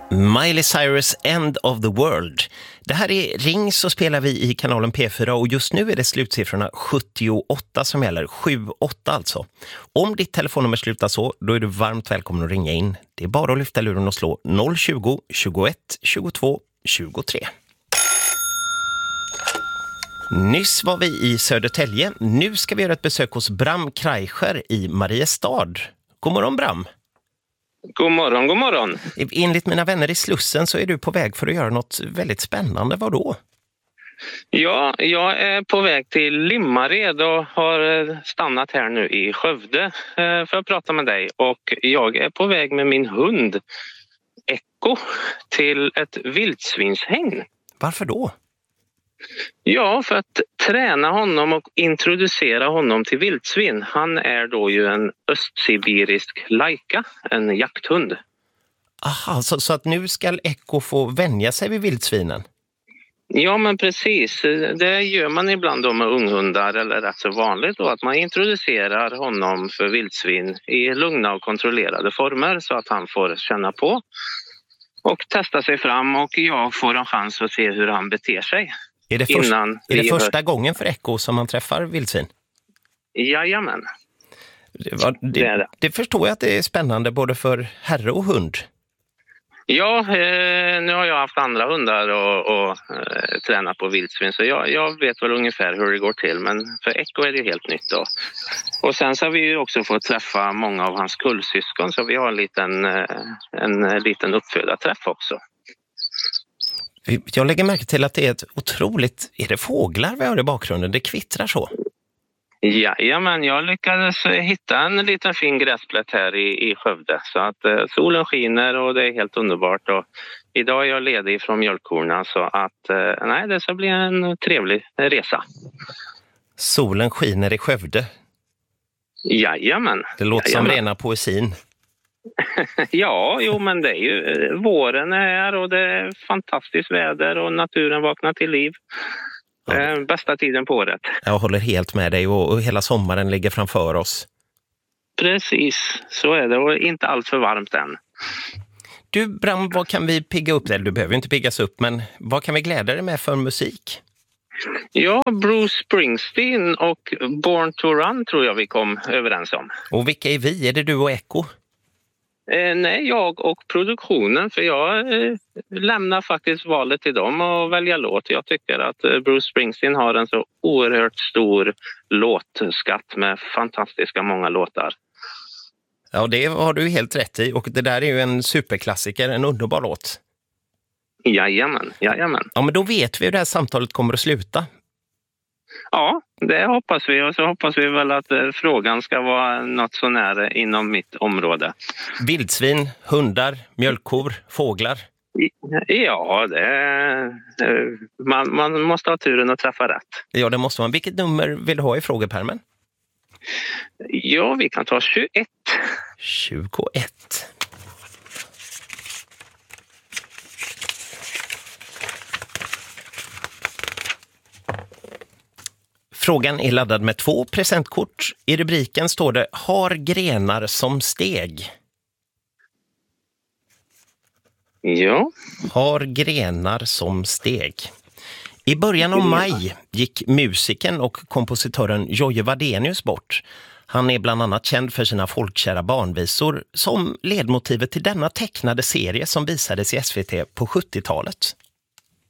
Miley Cyrus End of the World. Det här är Ring, så spelar vi i kanalen P4 och just nu är det slutsiffrorna 78 som gäller. 78 alltså. Om ditt telefonnummer slutar så, då är du varmt välkommen att ringa in. Det är bara att lyfta luren och slå 020 21 22 23. Nyss var vi i Södertälje. Nu ska vi göra ett besök hos Bram Kreischer i Mariestad. God morgon, Bram. God morgon, god morgon. Enligt mina vänner i Slussen så är du på väg för att göra något väldigt spännande. Vad då? Ja, jag är på väg till Limmared och har stannat här nu i Skövde för att prata med dig. Och jag är på väg med min hund Echo till ett vildsvinshägn. Varför då? Ja, för att träna honom och introducera honom till vildsvin. Han är då ju en östsibirisk laika, en jakthund. Aha, så att nu ska Echo få vänja sig vid vildsvinen? Ja, men precis. Det gör man ibland då med unghundar, eller rätt så vanligt då, att man introducerar honom för vildsvin i lugna och kontrollerade former så att han får känna på och testa sig fram, och jag får en chans att se hur han beter sig. Är det första gången för Echo som man träffar vildsvin? Jajamän. Det förstår jag att det är spännande både för herre och hund. Ja, nu har jag haft andra hundar och tränat på vildsvin, så jag vet väl ungefär hur det går till. Men för Echo är det ju helt nytt då. Och sen så har vi ju också fått träffa många av hans kullsyskon, så vi har en liten uppfödarträff också. Jag lägger märke till att det är ett otroligt... Är det fåglar vi har i bakgrunden? Det kvittrar så. Jajamän, jag lyckades hitta en liten fin gräsplätt här i Skövde. Så att solen skiner och det är helt underbart. Och idag är jag ledig från mjölkkorna, så att det ska bli en trevlig resa. Solen skiner i Skövde. Jajamän. Det låter som rena poesin. Ja, men det är ju våren är här och det är fantastiskt väder och naturen vaknar till liv. Ja. Bästa tiden på året. Jag håller helt med dig, och hela sommaren ligger framför oss. Precis, så är det, och inte allt för varmt än. Du, Bram, vad kan vi pigga upp? Eller du behöver inte piggas upp, men vad kan vi glädja dig med för musik? Ja, Bruce Springsteen och Born to Run tror jag vi kom överens om. Och vilka är vi? Är det du och Echo? Nej, jag och produktionen, för jag lämnar faktiskt valet till dem och välja låt. Jag tycker att Bruce Springsteen har en så oerhört stor låtskatt med fantastiska många låtar. Ja, det har du helt rätt i, och det där är ju en superklassiker, en underbar låt. Jajamän. Ja, men då vet vi hur det här samtalet kommer att sluta. Ja, det hoppas vi, och så hoppas vi väl att frågan ska vara något så nära inom mitt område. Vildsvin, hundar, mjölkkor, fåglar? Ja, man måste ha turen att träffa rätt. Ja, det måste man. Vilket nummer vill du ha i frågepärmen? Ja, vi kan ta 21. 21. Frågan är laddad med 2 presentkort. I rubriken står det "Har grenar som steg". Ja. Har grenar som steg. I början av maj gick musiken och kompositören Jojje Wadenius bort. Han är bland annat känd för sina folkkära barnvisor som ledmotivet till denna tecknade serie som visades i SVT på 70-talet.